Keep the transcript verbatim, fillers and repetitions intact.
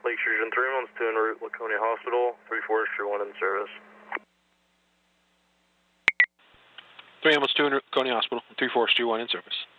Lake Sturgeon three one two en route Laconia Hospital, three Forestry one in service. three ambulance two in Laconia Hospital, three Forestry one in service.